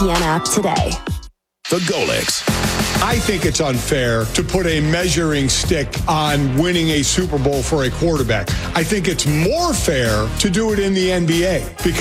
ESPN app today. The Golics. I think it's unfair to put a measuring stick on winning a Super Bowl for a quarterback. I think it's more fair to do it in the NBA because